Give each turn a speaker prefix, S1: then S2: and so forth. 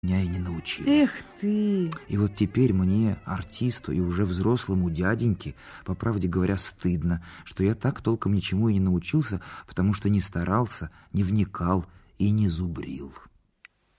S1: меня и не научили.
S2: Эх ты!
S1: И вот теперь мне, артисту и уже взрослому дяденьке, по правде говоря, стыдно, что я так толком ничему и не научился, потому что не старался, не вникал и не зубрил.